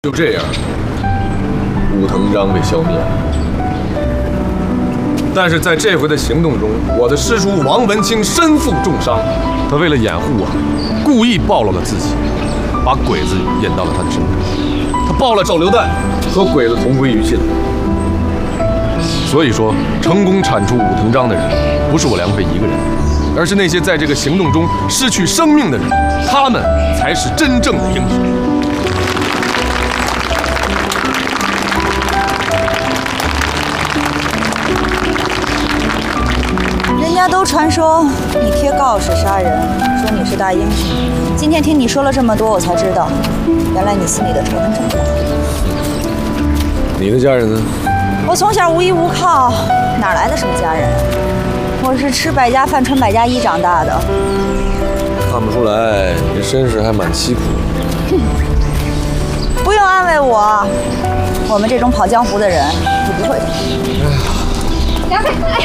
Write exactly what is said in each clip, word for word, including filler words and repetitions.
就这样，武藤章被消灭了。但是在这回的行动中，我的师叔王文清身负重伤，他为了掩护我，故意暴露了自己，把鬼子引到了他的身边。他爆了手榴弹，和鬼子同归于尽了。所以说，成功铲除武藤章的人，不是我梁飞一个人，而是那些在这个行动中失去生命的人，他们才是真正的英雄。 人家都传说你贴告示杀人，说你是大英雄。今天听你说了这么多，我才知道，原来你心里的仇恨这么大。 你的家人呢？ 我从小无依无靠，哪来的什么家人？我是吃百家饭、穿百家衣长大的。 看不出来，你这身世还蛮凄苦的。 哼，不用安慰我，我们这种跑江湖的人是不会的。 梁飞，哎。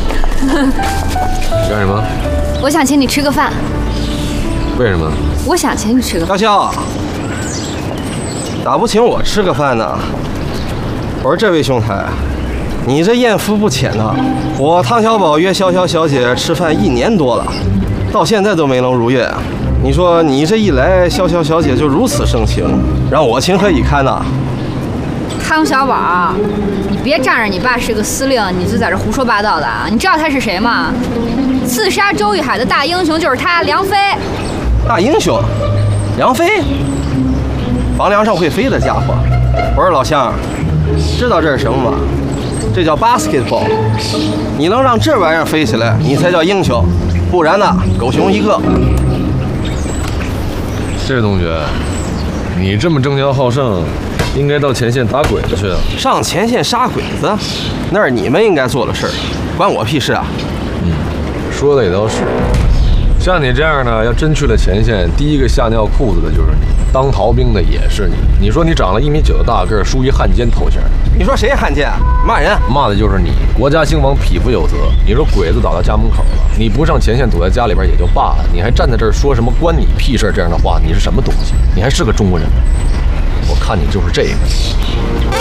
干什么？ 我想请你吃个饭。 为什么？ 我想请你吃个饭。 高潇，咋不请我吃个饭呢？我说这位兄台，你这艳福不浅呐！我汤小宝约潇潇小姐吃饭一年多了，到现在都没能如愿。你说你这一来，潇潇小姐就如此盛情，让我情何以堪呐？ 汤小宝，你别仗着你爸是个司令，你就在这胡说八道的啊！你知道他是谁吗？刺杀周玉海的大英雄就是他，梁飞。 大英雄，梁飞，房梁上会飞的家伙。我说老乡，知道这是什么吗？这叫 basketball。你能让这玩意儿飞起来，你才叫英雄，不然呢，狗熊一个。 这位同学，你这么争强好胜。 应该到前线打鬼子去啊！ 上前线杀鬼子，那是你们应该做的事儿，关我屁事啊！ 嗯，说的也倒是。像你这样呢，要真去了前线，第一个吓尿裤子的就是你，当逃兵的也是你。你说你长了一米九的大个儿，梳一汉奸头衔， 你说谁汉奸？骂人？ 骂的就是你。国家兴亡，匹夫有责。你说鬼子倒到家门口了，你不上前线，躲在家里边也就罢了，你还站在这儿说什么关你屁事这样的话，你是什么东西？你还是个中国人吗？ 我看你就是这个。